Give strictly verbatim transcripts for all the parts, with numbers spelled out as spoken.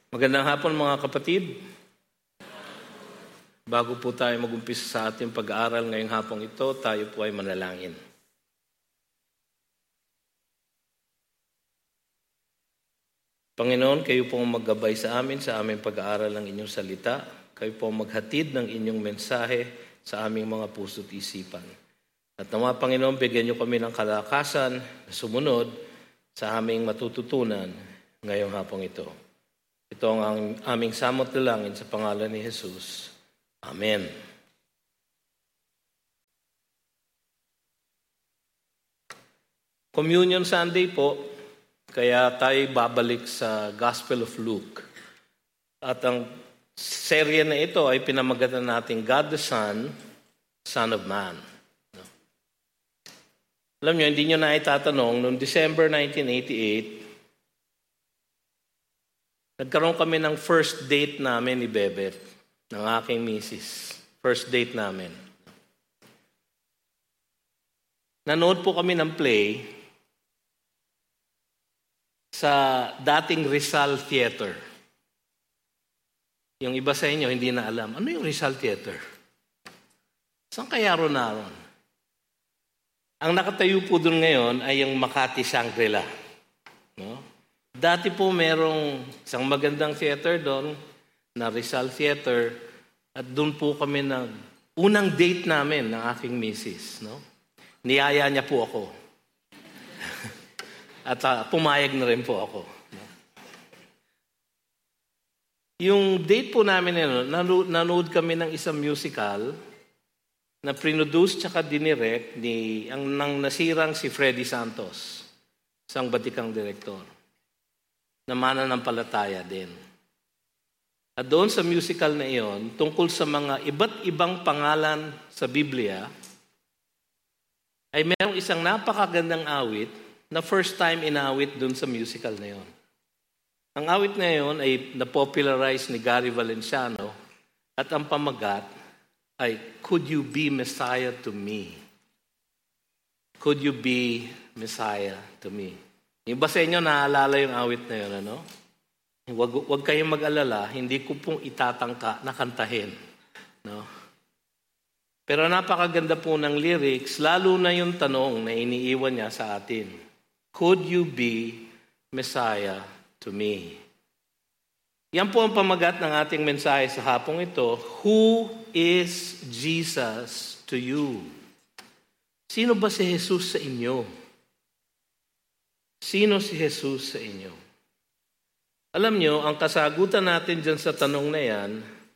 Magandang hapon mga kapatid. Bago po tayo mag-umpisa sa ating pag-aaral ngayong hapong ito, tayo po ay manalangin. Panginoon, kayo po ang maggabay sa amin sa aming pag-aaral ng inyong salita. Kayo po ang maghatid ng inyong mensahe sa aming mga puso't isipan. At nawa, Panginoon, bigyan niyo kami ng kalakasan na sumunod sa aming matututunan ngayong hapong ito. Ito ang aming samot dalangin sa pangalan ni Jesus. Amen. Communion Sunday po, kaya tayo babalik sa Gospel of Luke. At ang serye na ito ay pinamagatan natin God the Son, Son of Man. Alam nyo, hindi nyo na itatanong, noong December nineteen eighty-eight, nagkaroon kami ng first date namin ni Bebet, ng aking misis. First date namin. Nanood po kami ng play sa dating Rizal Theater. Yung iba sa inyo hindi na alam, ano yung Rizal Theater? Saan kaya ron na ron? Ang nakatayo po doon ngayon ay yung Makati Shangri-La. No? Dati po merong isang magandang theater doon, na Rizal Theater, at doon po kami nag unang date namin ng aking misis. No? Niyaya niya po ako. At uh, pumayag na rin po ako. No? Yung date po namin, yun, nanood, nanood kami ng isang musical na produce tsaka dinirect ni ang nang nasirang si Freddy Santos, isang batikang direktor, na mananampalataya din. At doon sa musical na iyon, tungkol sa mga iba't ibang pangalan sa Biblia, ay mayroong isang napakagandang awit na first time inawit doon sa musical na iyon. Ang awit na iyon ay na-popularize ni Gary Valenciano at ang pamagat ay, "Could you be Messiah to me? Could you be Messiah to me?" Yung iba sa inyo, naaalala yung awit na yun, ano? Huwag, huwag kayong mag-alala, hindi ko pong itatangka na kantahin. No? Pero napakaganda po ng lyrics, lalo na yung tanong na iniiwan niya sa atin. Could you be Messiah to me? Yan po ang pamagat ng ating mensahe sa hapong ito. Who is Jesus to you? Sino ba si Jesus sa inyo? Sino si Jesus sa inyo? Alam nyo, ang kasagutan natin dyan sa tanong na yan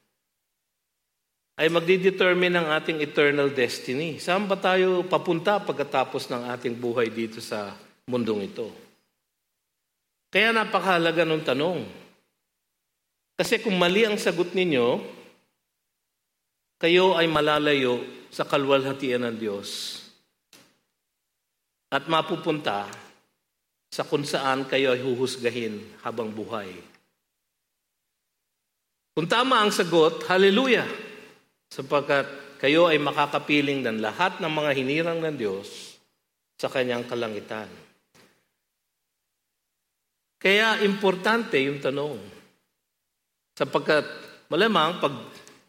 ay magdidetermine ng ating eternal destiny. Saan ba tayo papunta pagkatapos ng ating buhay dito sa mundong ito? Kaya napakahalaga ng tanong. Kasi kung mali ang sagot ninyo, kayo ay malalayo sa kalwalhatian ng Diyos at mapupunta sa kung saan kayo ay huhusgahin habang buhay. Kung tama ang sagot, hallelujah! Sapagkat kayo ay makakapiling ng lahat ng mga hinirang ng Diyos sa kanyang kalangitan. Kaya importante yung tanong. Sapagkat malamang pag,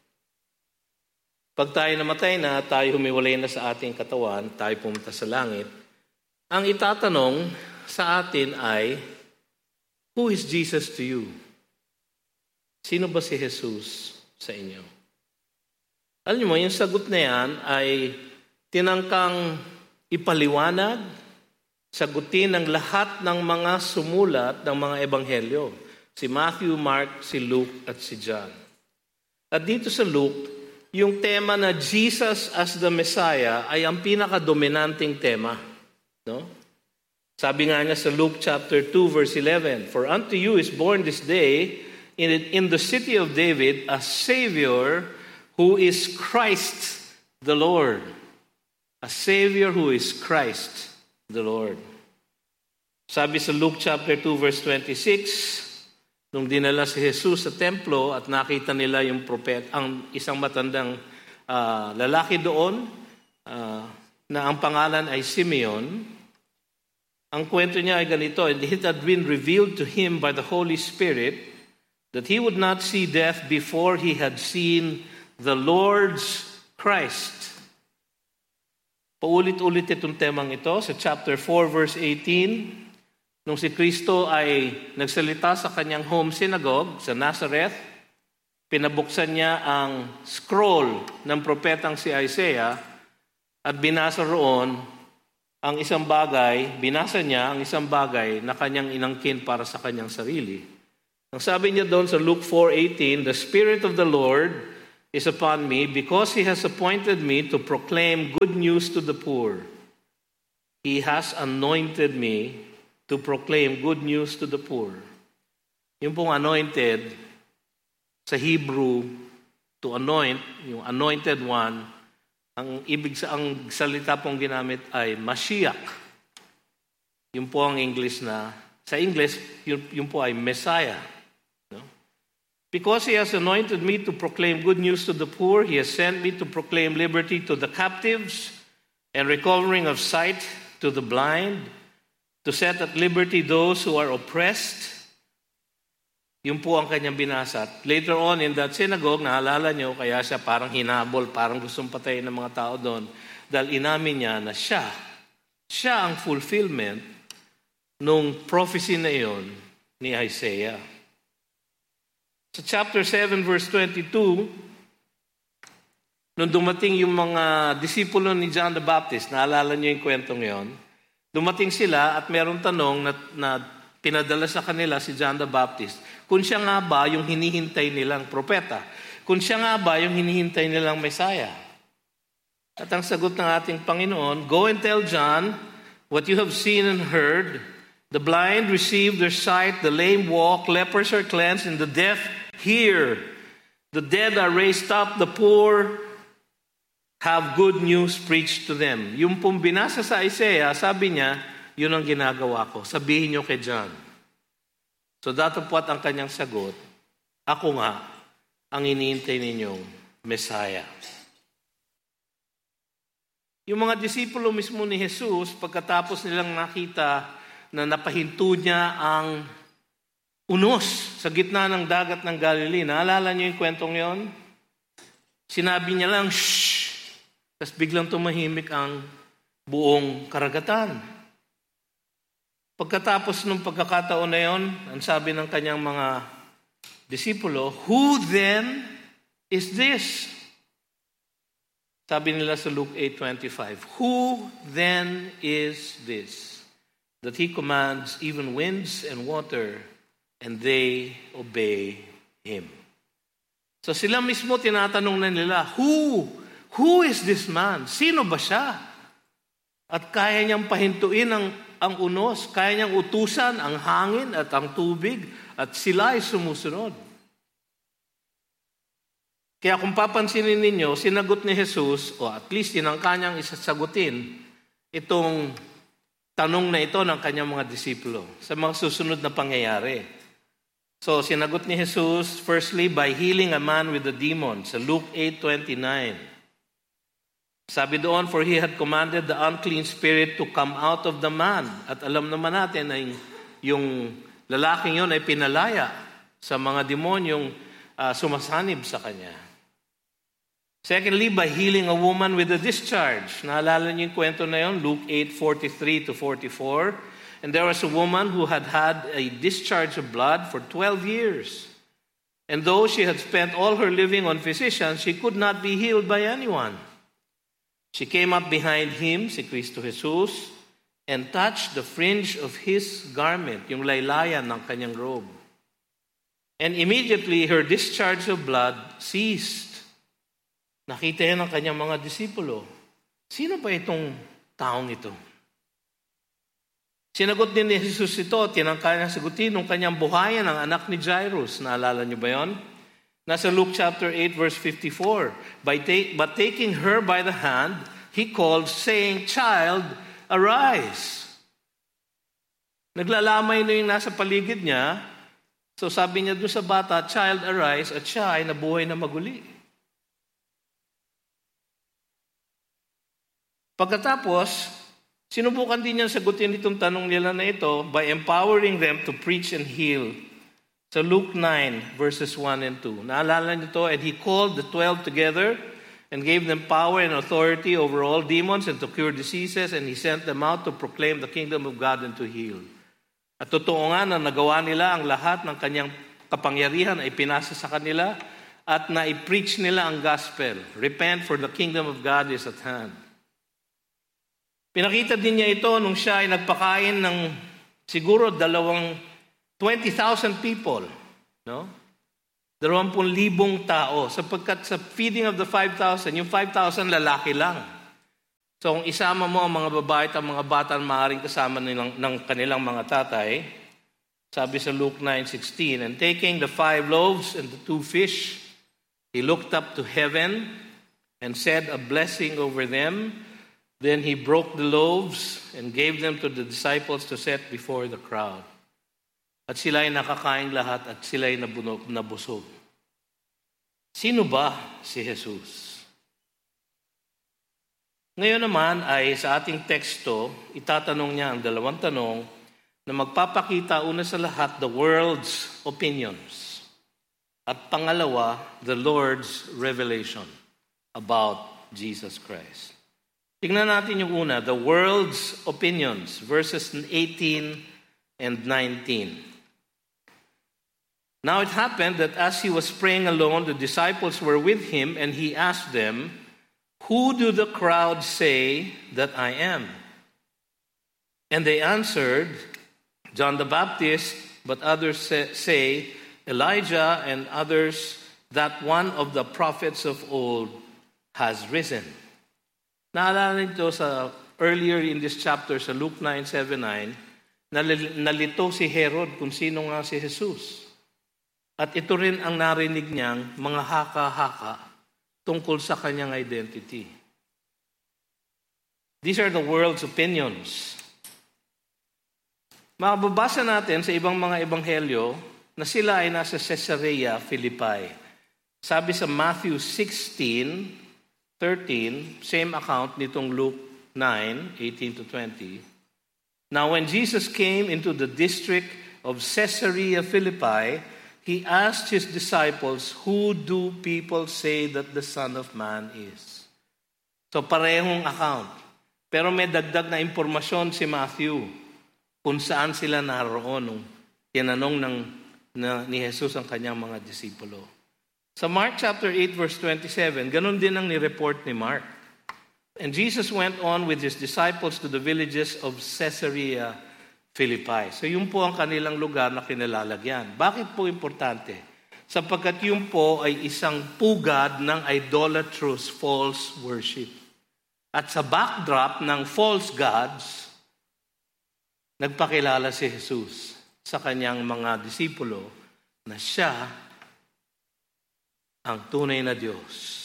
pag tayo namatay na, tayo humiwalay na sa ating katawan, tayo pumunta sa langit, ang itatanong sa atin ay, who is Jesus to you? Sino ba si Jesus sa inyo? Alam mo, yung sagot na yan ay tinangkang ipaliwanag, sagutin ng lahat ng mga sumulat ng mga ebanghelyo. Si Matthew, Mark, si Luke, at si John. At dito sa Luke, yung tema na Jesus as the Messiah ay ang pinaka-dominanting tema. No? Sabi nga niya sa Luke chapter two verse eleven, "For unto you is born this day in, in the city of David a Savior who is Christ the Lord." A Savior who is Christ the Lord. Sabi sa Luke chapter two verse twenty-six, nung dinala si Jesus sa templo at nakita nila yung propet, ang isang matandang uh, lalaki doon uh, na ang pangalan ay Simeon, ang kwento niya ay ganito, "And it had been revealed to him by the Holy Spirit that he would not see death before he had seen the Lord's Christ. Paulit-ulit itong temang ito sa chapter four, verse eighteen. Nung si Kristo ay nagsalita sa kanyang home synagogue sa Nazareth, pinabuksan niya ang scroll ng propetang si Isaiah at binasa roon ang isang bagay, binasa niya ang isang bagay na kanyang inangkin para sa kanyang sarili. Ang sabi niya doon sa Luke four eighteen, "The Spirit of the Lord is upon me because He has appointed me to proclaim good news to the poor. He has anointed me to proclaim good news to the poor." Yung pong anointed, sa Hebrew, to anoint, yung anointed one, ang ibig sa ang salita pong ginamit ay Mashiach. Yung po ang English na, sa English, yun, yun po ay Messiah. No? Because He has anointed me to proclaim good news to the poor, He has sent me to proclaim liberty to the captives and recovering of sight to the blind, to set at liberty those who are oppressed. Yun po ang kanyang binasa. Later on in that synagogue, naalala nyo, kaya siya parang hinabol, parang gustong patayin ng mga tao doon. Dahil inamin niya na siya, siya ang fulfillment nung prophecy na iyon ni Isaiah. Sa chapter seven, verse twenty-two, nung dumating yung mga disipulo ni John the Baptist, naalala nyo yung kwentong yon. Dumating sila at merong tanong na, na pinadala sa kanila si John the Baptist. Kung siya nga ba yung hinihintay nilang propeta? Kung siya nga ba yung hinihintay nilang Messiah? At ang sagot ng ating Panginoon, "Go and tell John what you have seen and heard. The blind receive their sight, the lame walk, lepers are cleansed, and the deaf hear. The dead are raised up, the poor have good news preached to them." Yung pong binasa sa Isaiah, sabi niya, yun ang ginagawa ko. Sabihin niyo kay John. So datapwat ang kanyang sagot, ako nga ang iniintay ninyong Messiah. Yung mga disipulo mismo ni Jesus, pagkatapos nilang nakita na napahinto niya ang unos sa gitna ng dagat ng Galilee, naalala niyo yung kwentong yon? Sinabi niya lang, "Shh!" Tapos biglang tumahimik ang buong karagatan. Pagkatapos ng pagkakataon na yon, ang sabi ng kanyang mga disipulo, "Who then is this?" Sabi nila sa Luke eight twenty-five, "Who then is this, that He commands even winds and water, and they obey Him?" So sila mismo tinatanong na nila, Who? Who is this man? Sino ba siya? At kaya niyang pahintuin ang, ang unos, kaya niyang utusan ang hangin at ang tubig, at sila ay sumusunod. Kaya kung papansinin ninyo, sinagot ni Jesus, o at least yun ang kanyang isasagutin, itong tanong na ito ng kanyang mga disipulo sa mga susunod na pangyayari. So, sinagot ni Jesus, firstly, by healing a man with a demon, sa Luke eight twenty-nine. Sabi doon, "For he had commanded the unclean spirit to come out of the man." At alam naman natin na yung lalaking yun ay pinalaya sa mga demonyong uh, sumasanib sa kanya. Secondly, by healing a woman with a discharge. Naalala niyo yung kwento na yun, Luke eight forty-three to forty-four. "And there was a woman who had had a discharge of blood for twelve years. And though she had spent all her living on physicians, she could not be healed by anyone. She came up behind him," si Cristo Jesus, "and touched the fringe of his garment," yung laylayan ng kanyang robe. "And immediately her discharge of blood ceased." Nakita yan ng kanyang mga disipulo. Sino ba itong taong ito? Sinagot din ni Jesus ito, tinangka niya sagutin nung kanyang buhayan ang anak ni Jairus. Naalala niyo ba yon? Nasa Luke chapter eight verse fifty-four. By take, but taking her by the hand, he called, saying, "Child, arise." Naglalamay na yung nasa paligid niya. So sabi niya doon sa bata, "Child, arise," at siya ay nabuhay na maguli. Pagkatapos, sinubukan din niyang sagutin itong tanong nila na ito by empowering them to preach and heal Sa Luke nine, verses one and two. Naalala niyo to, and he called the twelve together and gave them power and authority over all demons and to cure diseases, and he sent them out to proclaim the kingdom of God and to heal. At totoo nga na nagawa nila ang lahat ng kanyang kapangyarihan ay pinasa sa kanila at na-preach nila ang gospel. Repent, for the kingdom of God is at hand. Pinakita din niya ito nung siya ay nagpakain ng siguro dalawang twenty thousand people, no? Dalawampung libong tao. Sapagkat sa feeding of the five thousand, yung five thousand lalaki lang. So kung isama mo ang mga babae at ang mga bata na maaaring kasama nilang, ng kanilang mga tatay, sabi sa Luke nine sixteen, and taking the five loaves and the two fish, he looked up to heaven and said a blessing over them. Then he broke the loaves and gave them to the disciples to set before the crowd. At sila'y nakakain lahat at sila'y nabunog, nabusog. Sino ba si Jesus? Ngayon naman ay sa ating teksto, itatanong niya ang dalawang tanong na magpapakita una sa lahat the world's opinions. At pangalawa, the Lord's revelation about Jesus Christ. Tingnan natin yung una, the world's opinions, verses eighteen and nineteen. Now it happened that as he was praying alone, the disciples were with him, and he asked them, "Who do the crowd say that I am?" And they answered, "John the Baptist, but others say Elijah, and others that one of the prophets of old has risen." Naalala nito sa earlier in this chapter sa Luke nine seven nine, nalito si Herod kung sino nga si Jesus. At ito rin ang narinig niyang mga haka-haka tungkol sa kanyang identity. These are the world's opinions. Makababasa natin sa ibang mga ebanghelyo na sila ay nasa Caesarea Philippi. Sabi sa Matthew sixteen thirteen, same account nitong Luke nine eighteen to twenty. Now when Jesus came into the district of Caesarea Philippi, he asked his disciples, "Who do people say that the Son of Man is?" So parehong account. Pero may dagdag na impormasyon si Matthew kung saan sila naroon nung tinanong ng, na, ni Jesus ang kanyang mga disipulo. Sa Mark chapter eight verse twenty-seven, ganun din ang ni-report ni Mark. And Jesus went on with his disciples to the villages of Caesarea Philippi. So yun po ang kanilang lugar na kinalalagyan. Bakit po importante? Sapagkat yun po ay isang pugad ng idolatrous false worship. At sa backdrop ng false gods, nagpakilala si Jesus sa kanyang mga disipulo na siya ang tunay na Diyos.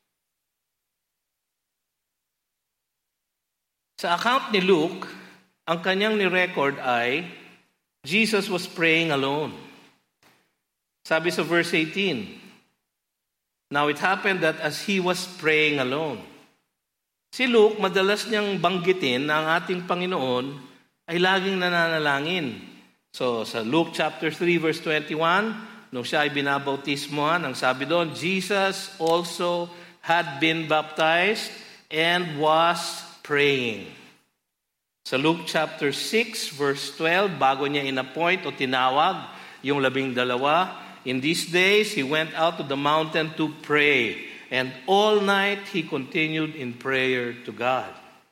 Sa account ni Luke, ang kanyang ni-record ay Jesus was praying alone. Sabi sa verse eighteen, "Now it happened that as he was praying alone." Si Luke, madalas niyang banggitin na ang ating Panginoon ay laging nananalangin. So sa Luke chapter three verse twenty-one, nung siya ay binabautismohan, ang sabi doon, Jesus also had been baptized and was praying. Sa Luke chapter six verse twelve, bago niya inappoint o tinawag yung labing dalawa, in these days he went out to the mountain to pray, and all night he continued in prayer to God.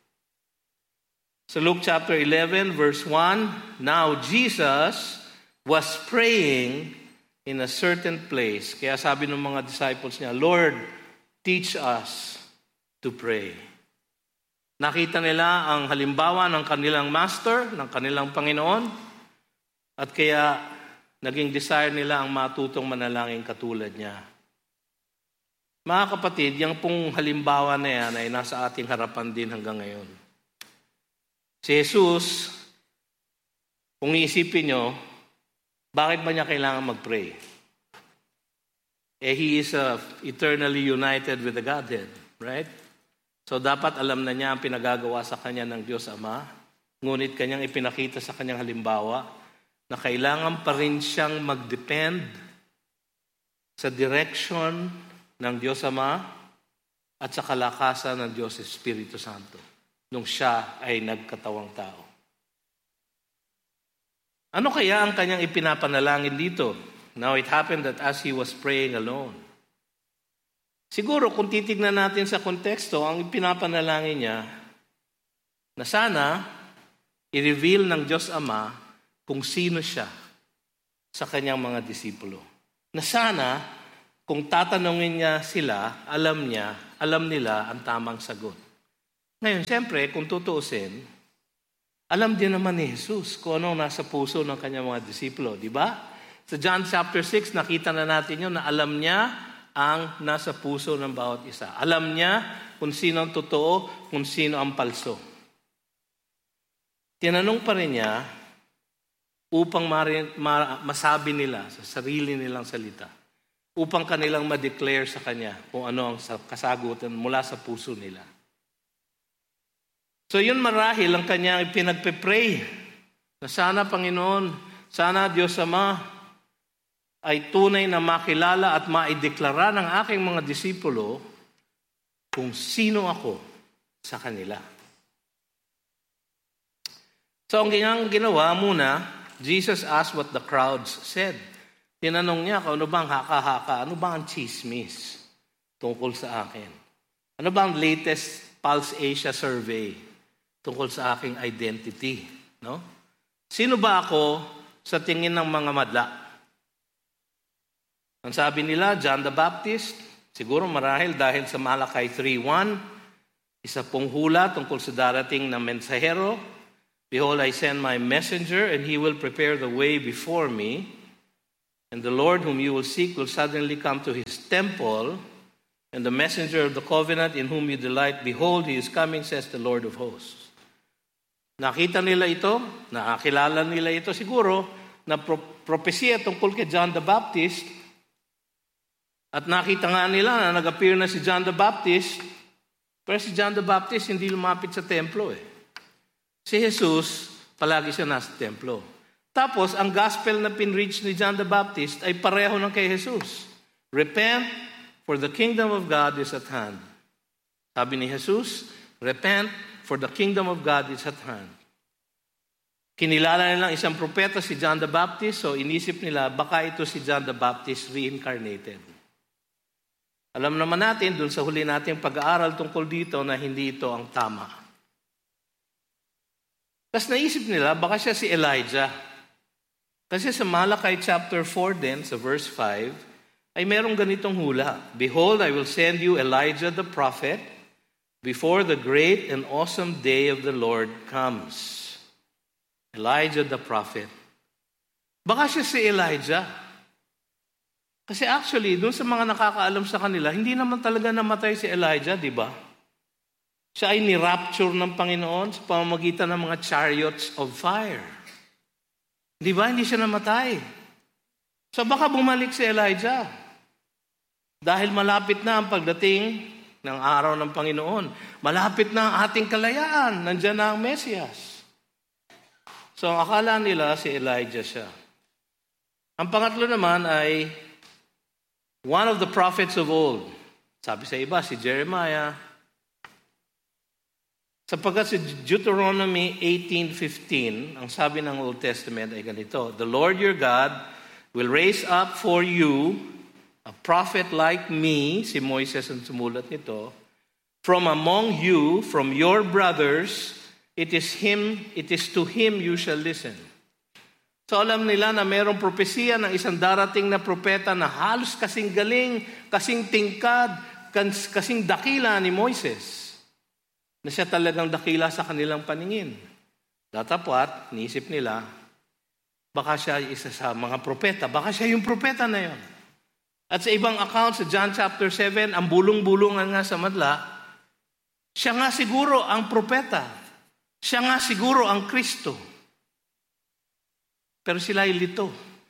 Sa Luke chapter eleven verse one, now Jesus was praying in a certain place. Kaya sabi ng mga disciples niya, "Lord, teach us to pray." Nakita nila ang halimbawa ng kanilang master, ng kanilang Panginoon, at kaya naging desire nila ang matutong manalangin katulad niya. Mga kapatid, yung pong halimbawa na yan ay nasa ating harapan din hanggang ngayon. Si Jesus, kung iisipin nyo, bakit ba niya kailangan mag-pray? Eh, He is uh, eternally united with the Godhead, right? So dapat alam na niya ang pinagagawa sa kanya ng Diyos Ama, ngunit kanyang ipinakita sa kanyang halimbawa na kailangan pa rin siyang mag-depend sa direction ng Diyos Ama at sa kalakasan ng Diyos Espiritu Santo nung siya ay nagkatawang tao. Ano kaya ang kanyang ipinapanalangin dito? Now it happened that as he was praying alone. Siguro kung titignan natin sa konteksto, ang ipinapanalangin niya na sana i-reveal ng Diyos Ama kung sino siya sa kanyang mga disipulo. Na sana kung tatanungin niya sila, alam niya, alam nila ang tamang sagot. Ngayon, siyempre, kung tutuusin, alam din naman ni Jesus kung ano nasa puso ng kanyang mga disipulo, di ba? Sa John chapter six, nakita na natin yun na alam niya ang nasa puso ng bawat isa. Alam niya kung sino ang totoo, kung sino ang palso. Tinanong pa rin niya upang marin, ma, masabi nila sa sarili nilang salita, upang kanilang ma-declare sa Kanya kung ano ang kasagutan mula sa puso nila. So yun marahil ang Kanyang pinagpe-pray na sana Panginoon, sana Diyos Ama ay tunay na makilala at maideklara ng aking mga disipulo kung sino ako sa kanila. So ang ginawa muna, Jesus asked what the crowds said. Tinanong niya kung ano bang haka-haka, ano bang ang chismis tungkol sa akin? Ano bang latest Pulse Asia survey tungkol sa aking identity? No? Sino ba ako sa tingin ng mga madla? Ang sabi nila, John the Baptist, siguro marahil dahil sa Malakay three one, isa pong hula tungkol sa darating na mensahero, behold, I send my messenger, and he will prepare the way before me. And the Lord whom you will seek will suddenly come to his temple. And the messenger of the covenant in whom you delight, behold, he is coming, says the Lord of hosts. Nakita nila ito, nakakilala nila ito siguro, na pro- propesya tungkol kay John the Baptist. At nakita nga nila na nag-appear na si John the Baptist, pero si John the Baptist hindi lumapit sa templo eh. Si Jesus, palagi siya nasa templo. Tapos, ang gospel na pinreach ni John the Baptist ay pareho ng kay Jesus. Repent, for the kingdom of God is at hand. Sabi ni Jesus, repent, for the kingdom of God is at hand. Kinilala nilang isang propeta si John the Baptist, so inisip nila, baka ito si John the Baptist reincarnated. Alam naman natin, dun sa huli nating pag-aaral tungkol dito, na hindi ito ang tama. Tapos naisip nila, baka siya si Elijah. Kasi sa Malakay chapter four din, sa verse five, ay merong ganitong hula. Behold, I will send you Elijah the prophet before the great and awesome day of the Lord comes. Elijah the prophet. Baka siya si Elijah. Kasi actually, dun sa mga nakakaalam sa kanila, hindi naman talaga namatay si Elijah, di ba? Siya ay ni-rapture ng Panginoon sa pamamagitan ng mga chariots of fire. Di ba? Hindi siya namatay. So baka bumalik si Elijah. Dahil malapit na ang pagdating ng araw ng Panginoon. Malapit na ang ating kalayaan. Nandiyan na ang Mesiyas. So ang akala nila si Elijah siya. Ang pangatlo naman ay one of the prophets of old. Sabi sa iba, si Jeremiah. Sapagkat sa Deuteronomy eighteen fifteen, ang sabi ng Old Testament ay ganito, the Lord your God will raise up for you a prophet like me, si Moises ang sumulat nito, from among you, from your brothers, it is him, it is to him you shall listen. So alam nila na mayroong propesiya ng isang darating na propeta na halos kasing galing, kasing tingkad, kasing dakila ni Moises. Na siya talagang dakila sa kanilang paningin. Datapwat, niisip nila, baka siya isa sa mga propeta. Baka siya yung propeta na yon. At sa ibang account, sa John chapter seven, ang bulong-bulungan nga sa madla, siya nga siguro ang propeta. Siya nga siguro ang Kristo. Pero sila ay lito.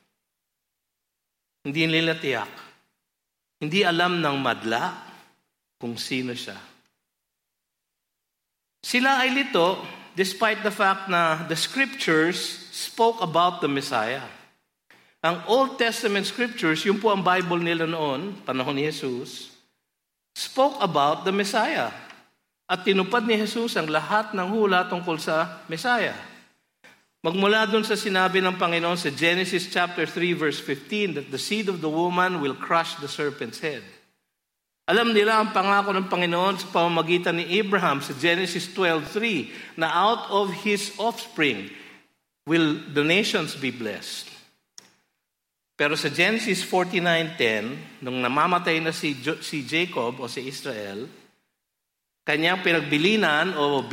Hindi nila tiyak. Hindi alam ng madla kung sino siya. Sila ay lito despite the fact na the scriptures spoke about the Messiah. Ang Old Testament scriptures, yung po ang Bible nila noon, panahon ni Jesus, spoke about the Messiah. At tinupad ni Jesus ang lahat ng hula tungkol sa Messiah. Magmula doon sa sinabi ng Panginoon sa Genesis chapter three verse fifteen that the seed of the woman will crush the serpent's head. Alam nila ang pangako ng Panginoon sa pamamagitan ni Abraham sa Genesis twelve three na out of his offspring will the nations be blessed. Pero sa Genesis forty-nine ten, nung namamatay na si, jo- si Jacob o si Israel, kanyang pinagbilinan o